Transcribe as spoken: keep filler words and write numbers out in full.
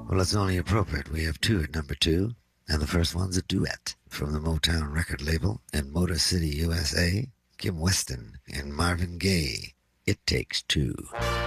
Well, it's only appropriate. We have two at number two, and the first one's a duet from the Motown record label in Motor City, U S A. Kim Weston and Marvin Gaye. It Takes Two.